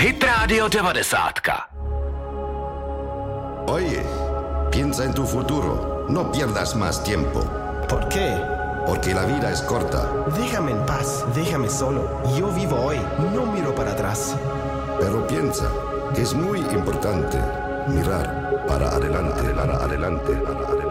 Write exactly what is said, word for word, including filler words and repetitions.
Hit Radio devadesát. Oye, piensa en tu futuro. No pierdas más tiempo. ¿Por qué? Porque la vida es corta. Déjame en paz, déjame solo. Yo vivo hoy, no miro para atrás. Pero piensa que es muy importante mirar para adelante, para adelante, para adelante.